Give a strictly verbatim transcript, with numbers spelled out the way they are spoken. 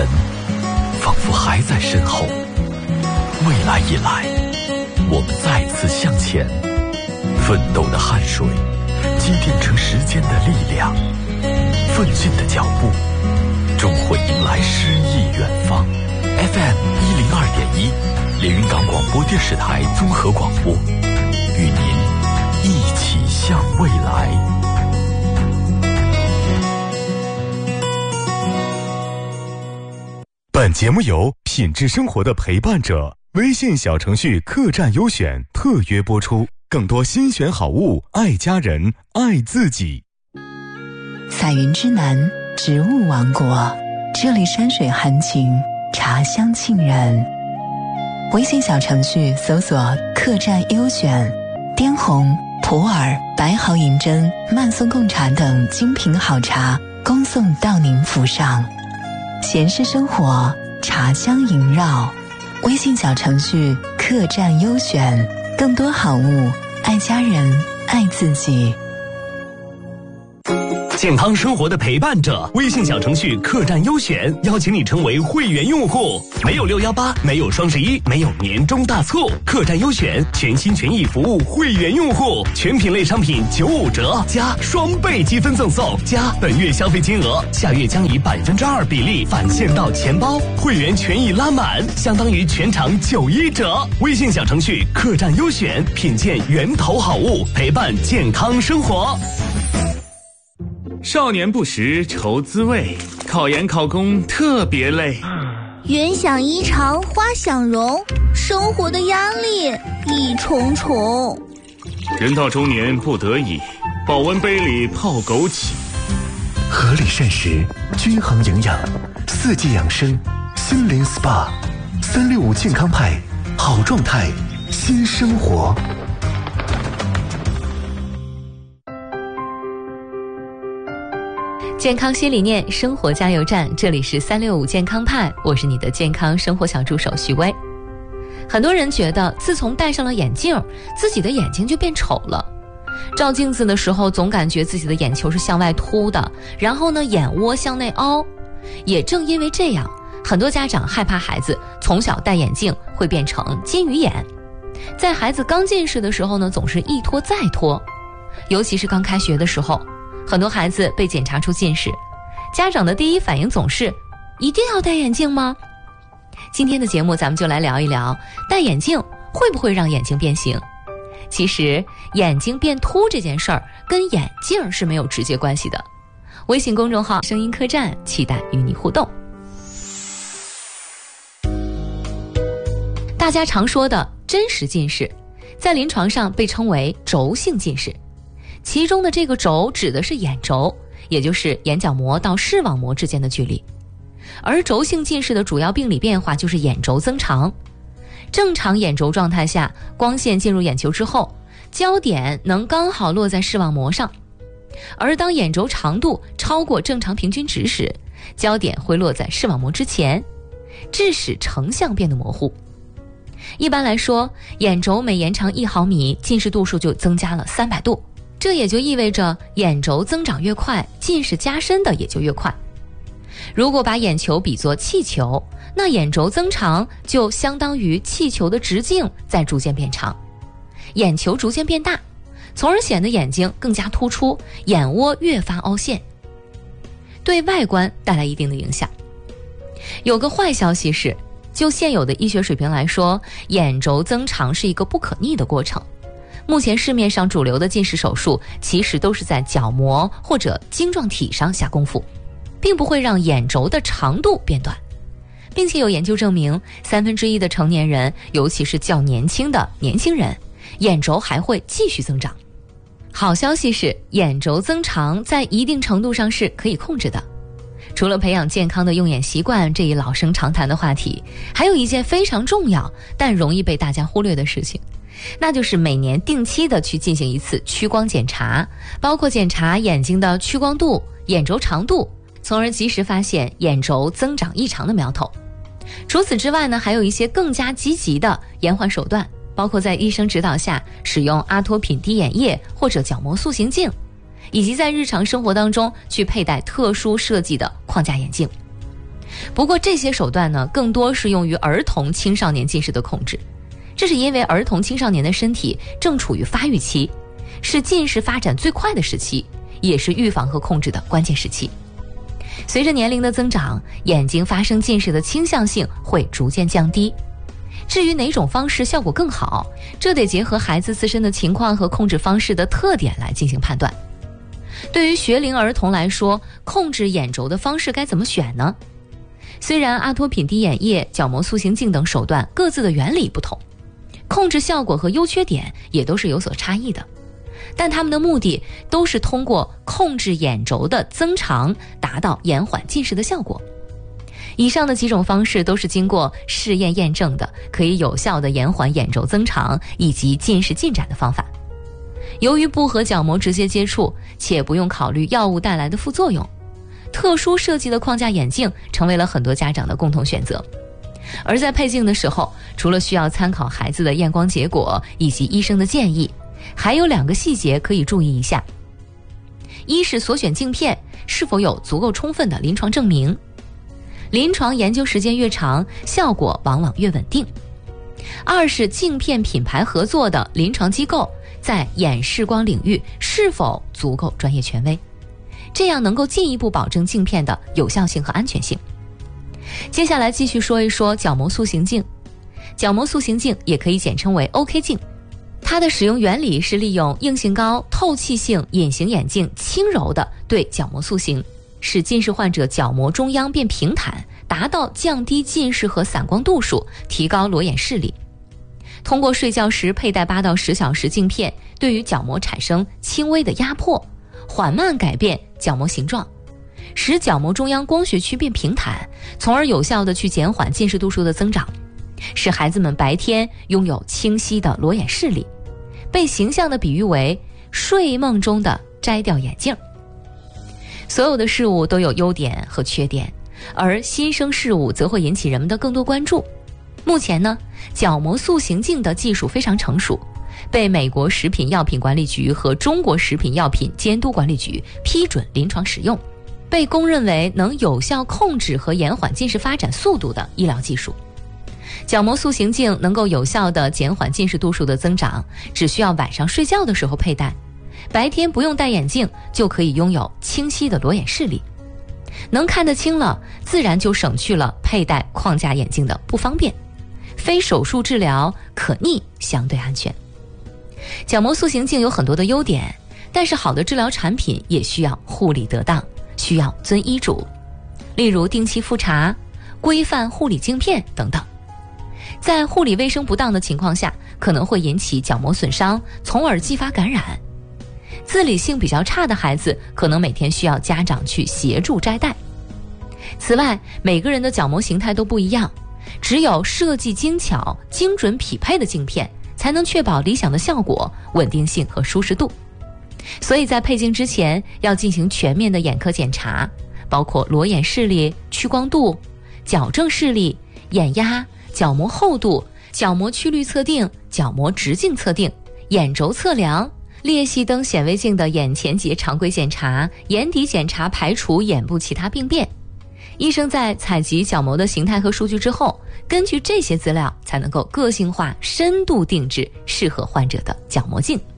仿佛还在身后。未来以来，我们再次向前，奋斗的汗水积淀成时间的力量，奋进的脚步终会迎来诗意远方。 F M 一零二点一，连云港广播电视台综合广播，与您一起向未来。 本节目由品质生活的陪伴者微信小程序客栈优选特约播出，更多新选好物，爱家人，爱自己。 彩云之南，植物王国，这里山水含情，茶香沁人。微信小程序搜索客栈优选，滇红、普洱、白毫银针、慢送贡茶等精品好茶恭送到您府上。闲适生活，茶香萦绕。微信小程序客栈优选，更多好物，爱家人，爱自己。 健康生活的陪伴者，微信小程序客栈优选邀请你成为会员用户，没有六一八，没有双十一，没有年终大促，客栈优选全心全意服务会员用户，全品类商品九五折加双倍积分赠送，加本月消费金额，下月将以百分之二比例返现到钱包，会员权益拉满，相当于全场九一折。微信小程序客栈优选，品鉴源头好物，陪伴健康生活。 少年不识愁滋味，考研考公特别累。 云想衣裳花想容，生活的压力一重重。 人到中年不得已，保温杯里泡枸杞。 合理膳食，均衡营养，四季养生，心灵 S P A， 三六五健康派，好状态，新生活。 健康新理念，生活加油站，这里是三六五健康派，我是你的健康生活小助手徐薇。很多人觉得自从戴上了眼镜，自己的眼睛就变丑了。照镜子的时候总感觉自己的眼球是向外凸的，然后呢眼窝向内凹。也正因为这样，很多家长害怕孩子从小戴眼镜会变成金鱼眼，在孩子刚近视的时候呢总是一拖再拖。尤其是刚开学的时候，很多孩子被检查出近视，家长的第一反应总是一定要戴眼镜吗？今天的节目咱们就来聊一聊，戴眼镜会不会让眼睛变形？其实眼睛变凸这件事儿跟眼镜是没有直接关系的。微信公众号声音客栈，期待与你互动。大家常说的真实近视，在临床上被称为轴性近视，其中的这个轴指的是眼轴，也就是眼角膜到视网膜之间的距离。而轴性近视的主要病理变化就是眼轴增长。正常眼轴状态下，光线进入眼球之后，焦点能刚好落在视网膜上，而当眼轴长度超过正常平均值时，焦点会落在视网膜之前，致使成像变得模糊。一般来说，眼轴每延长一毫米，近视度数就增加了三百度。这也就意味着眼轴增长越快，近视加深的也就越快。如果把眼球比作气球，那眼轴增长就相当于气球的直径在逐渐变长，眼球逐渐变大，从而显得眼睛更加突出，眼窝越发凹陷，对外观带来一定的影响。有个坏消息是，就现有的医学水平来说，眼轴增长是一个不可逆的过程。目前市面上主流的近视手术其实都是在角膜或者晶状体上下功夫，并不会让眼轴的长度变短，并且有研究证明，三分之一的成年人，尤其是较年轻的年轻人，眼轴还会继续增长。好消息是，眼轴增长在一定程度上是可以控制的。除了培养健康的用眼习惯这一老生常谈的话题，还有一件非常重要但容易被大家忽略的事情，那就是每年定期的去进行一次屈光检查，包括检查眼睛的屈光度、眼轴长度，从而及时发现眼轴增长异常的苗头。除此之外呢，还有一些更加积极的延缓手段，包括在医生指导下使用阿托品滴眼液或者角膜塑形镜，以及在日常生活当中去佩戴特殊设计的框架眼镜。 不过这些手段呢，更多是用于儿童青少年近视的控制。这是因为儿童青少年的身体正处于发育期，是近视发展最快的时期，也是预防和控制的关键时期。随着年龄的增长，眼睛发生近视的倾向性会逐渐降低。至于哪种方式效果更好，这得结合孩子自身的情况和控制方式的特点来进行判断。对于学龄儿童来说，控制眼轴的方式该怎么选呢？虽然阿托品滴眼液、角膜塑形镜等手段各自的原理不同，控制效果和优缺点也都是有所差异的，但它们的目的都是通过控制眼轴的增长，达到延缓近视的效果。以上的几种方式都是经过试验验证的，可以有效地延缓眼轴增长以及近视进展的方法。由于不和角膜直接接触，且不用考虑药物带来的副作用，特殊设计的框架眼镜成为了很多家长的共同选择。而在配镜的时候，除了需要参考孩子的验光结果以及医生的建议，还有两个细节可以注意一下。一是所选镜片是否有足够充分的临床证明，临床研究时间越长，效果往往越稳定。二是镜片品牌合作的临床机构在眼视光领域是否足够专业权威，这样能够进一步保证镜片的有效性和安全性。接下来继续说一说角膜塑形镜。角膜塑形镜也可以简称为 O K 镜，它的使用原理是利用硬性高、透气性隐形眼镜轻柔地对角膜塑形，使近视患者角膜中央变平坦，达到降低近视和散光度数，提高裸眼视力。通过睡觉时佩戴八到十小时镜片，对于角膜产生轻微的压迫，缓慢改变角膜形状，使角膜中央光学区变平坦，从而有效地去减缓近视度数的增长，使孩子们白天拥有清晰的裸眼视力，被形象地比喻为睡梦中的摘掉眼镜。所有的事物都有优点和缺点，而新生事物则会引起人们的更多关注。目前呢，角膜塑形镜的技术非常成熟，被美国食品药品管理局和中国食品药品监督管理局批准临床使用，被公认为能有效控制和延缓近视发展速度的医疗技术。角膜塑形镜能够有效地减缓近视度数的增长，只需要晚上睡觉的时候佩戴，白天不用戴眼镜就可以拥有清晰的裸眼视力。能看得清了，自然就省去了佩戴框架眼镜的不方便。非手术治疗可逆相对安全。角膜塑形镜有很多的优点，但是好的治疗产品也需要护理得当，需要遵医嘱，例如定期复查、规范护理镜片等等。在护理卫生不当的情况下，可能会引起角膜损伤，从而继发感染。自理性比较差的孩子，可能每天需要家长去协助摘戴。此外，每个人的角膜形态都不一样，只有设计精巧、精准匹配的镜片，才能确保理想的效果、稳定性和舒适度。所以在配镜之前，要进行全面的眼科检查，包括裸眼视力、屈光度、矫正视力、眼压、角膜厚度、角膜曲率测定、角膜直径测定、眼轴测量、裂隙灯显微镜的眼前节常规检查、眼底检查，排除眼部其他病变。医生在采集角膜的形态和数据之后，根据这些资料才能够个性化、深度定制适合患者的角膜镜。